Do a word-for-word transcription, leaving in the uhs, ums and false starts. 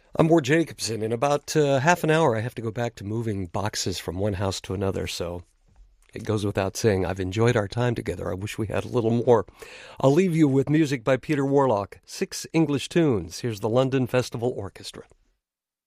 I'm Ward Jacobson. In about uh, half an hour, I have to go back to moving boxes from one house to another, so it goes without saying I've enjoyed our time together. I wish we had a little more. I'll leave you with music by Peter Warlock, six English tunes. Here's the London Festival Orchestra.